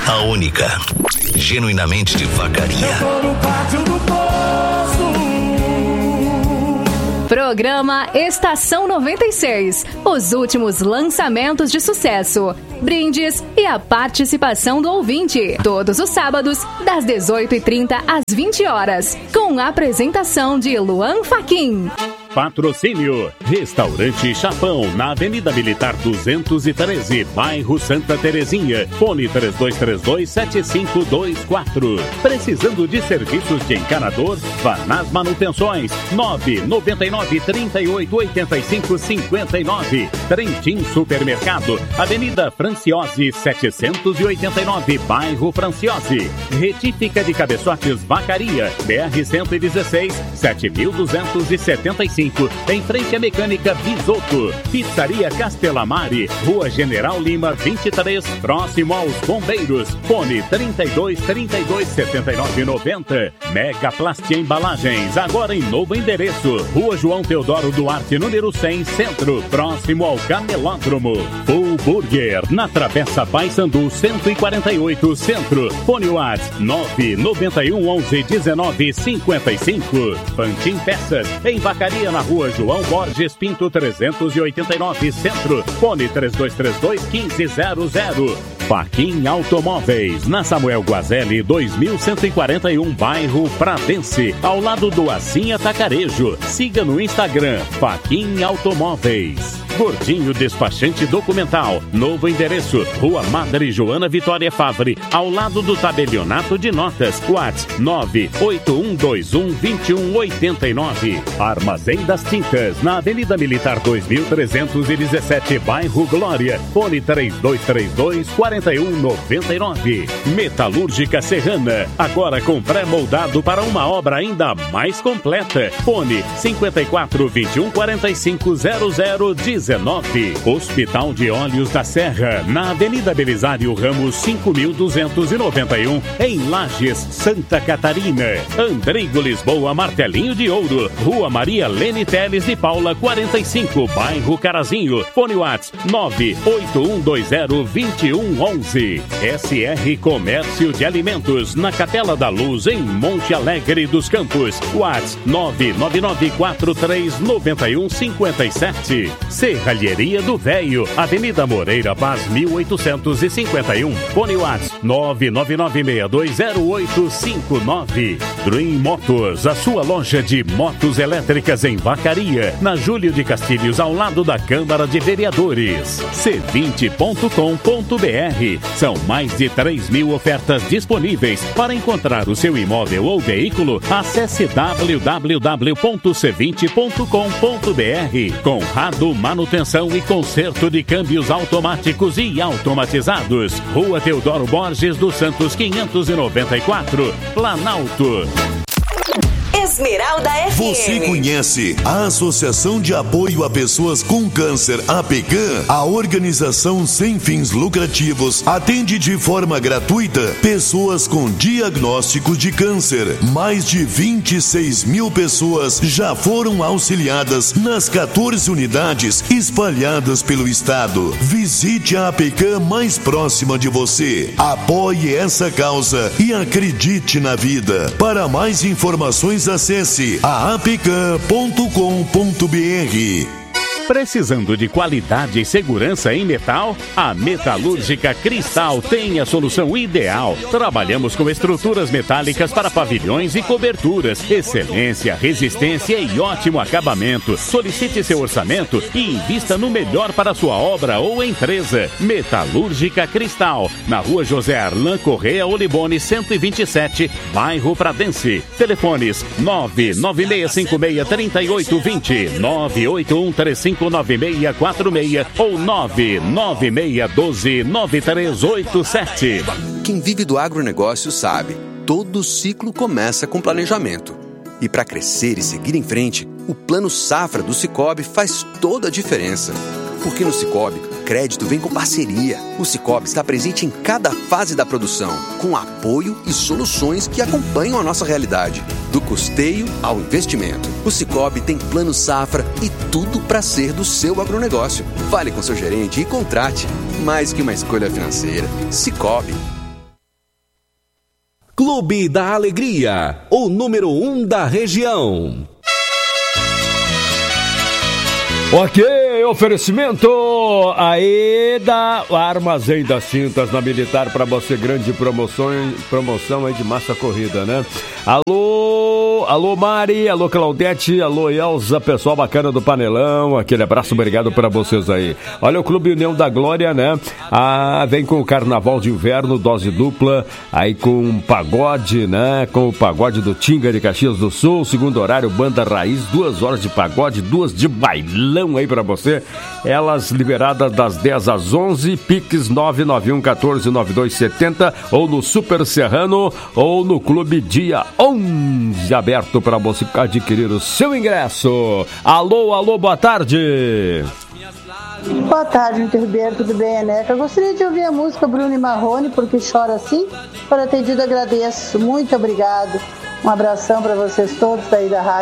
A única, genuinamente de Vacaria. Eu tô no pátio do posto. Programa Estação 96. Os últimos lançamentos de sucesso, brindes e a participação do ouvinte. Todos os sábados, das 18h30 às 20 horas. Com a apresentação de Luan Fachin. Patrocínio: Restaurante Chapão, na Avenida Militar 213, bairro Santa Terezinha. Fone 3232-7524. Precisando de serviços de encanador? Vá nas manutenções. 999-3885-59. Trentin Supermercado, Avenida Franciose 789, bairro Franciose. Retífica de cabeçotes Vacaria, BR-116, 7275. Em frente à Mecânica Bisotto. Pizzaria Castelamari, Rua General Lima 23, próximo aos Bombeiros. Fone 3232-7990. Mega Plast Embalagens, agora em novo endereço. Rua João Teodoro Duarte, número 100, Centro, próximo ao Camelódromo. Full Burger, na Travessa Paissandu 148, Centro. Fone WhatsApp 991111955. Pantin Peças, em Vacaria, na Rua João Borges Pinto 389, Centro. Fone 3232-1500. Fachin Automóveis, na Samuel Guazelli 2141, bairro Pratense, ao lado do Assim Atacarejo. Siga no Instagram Fachin Automóveis. Gordinho Despachante Documental, novo endereço, Rua Madre Joana Vitória Favre, ao lado do Tabelionato de Notas. WhatsApp 981212189. Armazém das Tintas, na Avenida Militar 2317, bairro Glória. Fone 3232-4199. Metalúrgica Serrana, agora com pré-moldado para uma obra ainda mais completa. Fone 5421450019. Hospital de Olhos da Serra, na Avenida Belisário Ramos 5291, em Lages, Santa Catarina. Andrigo Lisboa Martelinho de Ouro, Rua Maria Lene Teles de Paula 45, bairro Carazinho. Fone WhatsApp 981202111. SR Comércio de Alimentos, na Capela da Luz, em Monte Alegre dos Campos. WhatsApp 999439157. Serralheria do Véio, Avenida Moreira Paz 1851. Fone WhatsApp 999620859. Dream Motors, a sua loja de motos elétricas em Vacaria, na Júlio de Castilhos, ao lado da Câmara de Vereadores. C20.com.br. São mais de 3.000 ofertas disponíveis. Para encontrar o seu imóvel ou veículo, acesse www.c20.com.br. Conrado Manutenção e conserto de câmbios automáticos e automatizados. Rua Teodoro Borges dos Santos 594, Planalto. Esmeralda FM. Você conhece a Associação de Apoio a Pessoas com Câncer, APCAM? A organização sem fins lucrativos atende de forma gratuita pessoas com diagnóstico de câncer. Mais de 26.000 pessoas já foram auxiliadas nas 14 unidades espalhadas pelo estado. Visite a APCAM mais próxima de você. Apoie essa causa e acredite na vida. Para mais informações, acesse aapcam.com.br. Precisando de qualidade e segurança em metal? A Metalúrgica Cristal tem a solução ideal. Trabalhamos com estruturas metálicas para pavilhões e coberturas. Excelência, resistência e ótimo acabamento. Solicite seu orçamento e invista no melhor para sua obra ou empresa. Metalúrgica Cristal, na Rua José Arlan Correia Olibone 127, bairro Pradense. Telefones 996563820, 98135 59646 ou 996129387. Quem vive do agronegócio sabe, todo ciclo começa com planejamento. E para crescer e seguir em frente, o Plano Safra do Sicoob faz toda a diferença. Porque no Sicoob, crédito vem com parceria. O Sicoob está presente em cada fase da produção, com apoio e soluções que acompanham a nossa realidade, do custeio ao investimento. O Sicoob tem Plano Safra e tudo para ser do seu agronegócio. Fale com seu gerente e contrate. Mais que uma escolha financeira, Sicoob. Clube da Alegria, o número 1 da região. Ok, oferecimento aí da Armazém das Tintas na Militar para você, grande promoção aí de massa corrida, né? Alô Mari, alô Claudete, alô Elza, pessoal bacana do Panelão, aquele abraço, obrigado para vocês aí. Olha o Clube União da Glória, né? Vem com o Carnaval de Inverno, dose dupla, aí com pagode, né? Com o pagode do Tinga de Caxias do Sul, segundo horário, banda raiz, 2 horas de pagode, 2 de bailão aí para você. Elas liberadas das 10 às 11, Pix 991 14 9270 ou no Super Serrano ou no Clube dia 11, aberto para você adquirir o seu ingresso. Alô, boa tarde. Boa tarde, Vitor Ribeiro, tudo bem, Eneca? Eu gostaria de ouvir a música Bruno e Marrone, Porque Chora Assim. Por atendido, agradeço. Muito obrigado. Um abração para vocês todos daí da rádio.